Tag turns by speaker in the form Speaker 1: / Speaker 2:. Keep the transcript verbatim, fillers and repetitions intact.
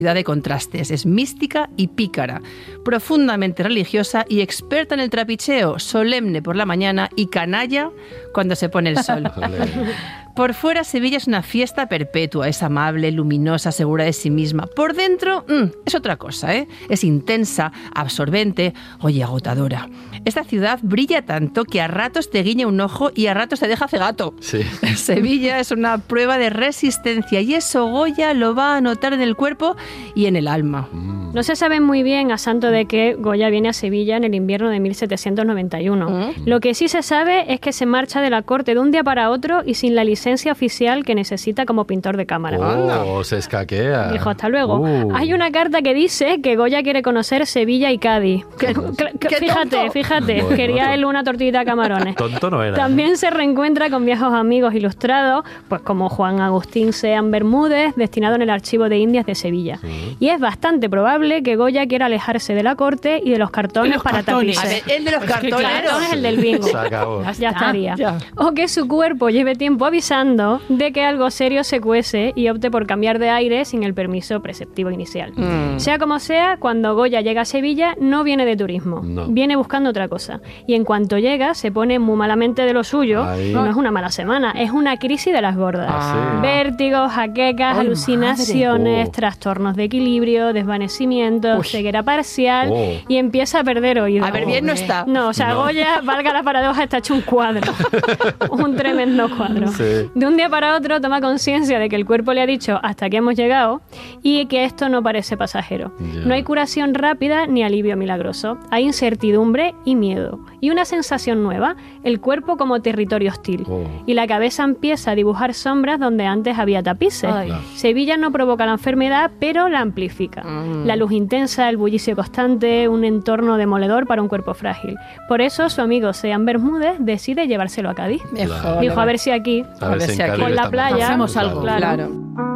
Speaker 1: ciudad de contrastes, es mística y pícara, profundamente religiosa y experta en el trapicheo, solemne por la mañana y canalla cuando se pone el sol. Por fuera, Sevilla es una fiesta perpetua, es amable, luminosa, segura de sí misma. Por dentro, mmm, es otra cosa, ¿eh? Es intensa, absorbente, oye, agotadora. Esta ciudad brilla tanto que a ratos te guiña un ojo y a ratos te deja cegato.
Speaker 2: Sí.
Speaker 1: Sevilla es una prueba de resistencia y eso Goya lo va a notar en el cuerpo y en el alma.
Speaker 2: Mm.
Speaker 3: No se sabe muy bien a santo de que Goya viene a Sevilla en el invierno de mil setecientos noventa y uno.
Speaker 1: Mm.
Speaker 3: Lo que sí se sabe es que se marcha de la corte de un día para otro y sin la licencia oficial que necesita como pintor de cámara.
Speaker 2: Oh, se escaquea.
Speaker 3: Dijo, hasta luego.
Speaker 2: Uh.
Speaker 3: Hay una carta que dice que Goya quiere conocer Sevilla y Cádiz.
Speaker 1: ¿Qué,
Speaker 3: Que-
Speaker 1: qué
Speaker 3: fíjate,
Speaker 1: tonto?
Speaker 3: fíjate,
Speaker 2: Bueno,
Speaker 3: quería
Speaker 2: tonto.
Speaker 3: él una tortillita de camarones.
Speaker 2: Tonto no era.
Speaker 3: También se reencuentra con viejos amigos ilustrados, pues como Juan Agustín Sean Bermúdez, destinado en el Archivo de Indias de Sevilla.
Speaker 2: Sí.
Speaker 3: Y es bastante probable que Goya quiera alejarse de la corte y de los cartones
Speaker 1: Los
Speaker 3: para
Speaker 1: cartones. A
Speaker 3: tapices.
Speaker 1: ver, el de los
Speaker 3: Es que
Speaker 1: cartones.
Speaker 3: claro, es el del bingo.
Speaker 2: Se acabó.
Speaker 3: Ya estaría.
Speaker 1: ya.
Speaker 3: O que su cuerpo lleve tiempo avisando de que algo serio se cuece y opte por cambiar de aire sin el permiso preceptivo inicial.
Speaker 1: Mm.
Speaker 3: Sea como sea, cuando Goya llega a Sevilla no viene de turismo,
Speaker 2: No.
Speaker 3: viene buscando otra cosa. Y en cuanto llega se pone muy malamente de lo suyo.
Speaker 2: Ahí.
Speaker 3: No es una mala semana, es una crisis de las gordas.
Speaker 2: Ah, sí.
Speaker 3: Vértigos, jaquecas,
Speaker 1: Ay,
Speaker 3: alucinaciones,
Speaker 2: madre. Oh.
Speaker 3: trastornos de equilibrio, desvanecimiento,
Speaker 1: Uy.
Speaker 3: ceguera parcial
Speaker 2: Oh.
Speaker 3: y empieza a perder oído.
Speaker 1: A ver, bien no está.
Speaker 3: No, o sea,
Speaker 2: No.
Speaker 3: Goya, valga la paradoja, está hecho un cuadro. Un tremendo cuadro.
Speaker 2: Sí.
Speaker 3: De un día para otro toma conciencia de que el cuerpo le ha dicho hasta aquí hemos llegado y que esto no parece pasajero.
Speaker 2: Ya.
Speaker 3: No hay curación rápida ni alivio milagroso. Hay incertidumbre y miedo. Y una sensación nueva, el cuerpo como territorio hostil.
Speaker 2: Oh.
Speaker 3: Y la cabeza empieza a dibujar sombras donde antes había tapices.
Speaker 1: Ay.
Speaker 2: Claro.
Speaker 3: Sevilla no provoca la enfermedad, pero la amplifica.
Speaker 1: Mm.
Speaker 3: La luz intensa, el bullicio constante, un entorno demoledor para un cuerpo frágil. Por eso su amigo Sean Bermúdez decide llevárselo a Cádiz.
Speaker 1: Mejor.
Speaker 3: Dijo, a ver si aquí,
Speaker 2: A ver si en
Speaker 1: aquí
Speaker 2: Cádiz
Speaker 3: con la
Speaker 2: está
Speaker 3: playa,
Speaker 2: mejor.
Speaker 1: hacemos algo,
Speaker 3: claro.
Speaker 1: claro.